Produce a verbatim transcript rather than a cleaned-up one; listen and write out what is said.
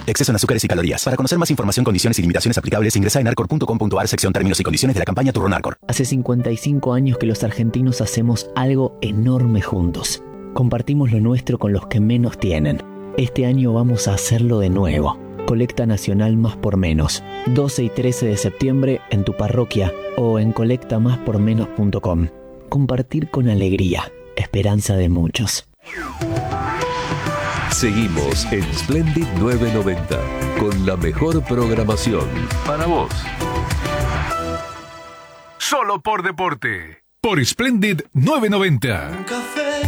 exceso en azúcares y calorías. Para conocer más información, condiciones y limitaciones aplicables, ingresa en arcor punto com punto a r, sección términos y condiciones de la campaña Turronarcor. Hace cincuenta y cinco años que los argentinos hacemos algo enorme juntos. Compartimos lo nuestro con los que menos tienen. Este año vamos a hacerlo de nuevo. Colecta Nacional Más por Menos. doce y trece de septiembre en tu parroquia o en colecta más por menos punto com. Compartir con alegría. Esperanza de muchos. Seguimos en Splendid novecientos noventa con la mejor programación para vos. Solo por deporte. Por Splendid novecientos noventa. Un café